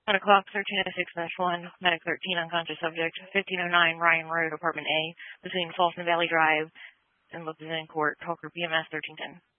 On a clock 1306-1, medic 13, unconscious subject, 1509 Ryan Road, apartment A, between Folsom Valley Drive and Lexington Court, Talker PMS 1310.